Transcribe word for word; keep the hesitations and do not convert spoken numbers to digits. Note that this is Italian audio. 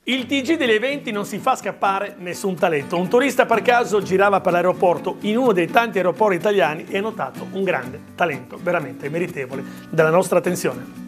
Il T G degli eventi non si fa scappare nessun talento. Un turista per caso girava per l'aeroporto in uno dei tanti aeroporti italiani e ha notato un grande talento, veramente meritevole della nostra attenzione.